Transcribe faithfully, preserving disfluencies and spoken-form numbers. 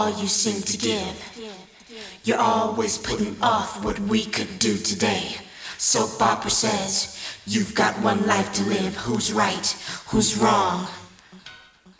you seem to give. You're always putting off what we could do today. Soap opera says you've got one life to live. Who's right? Who's wrong?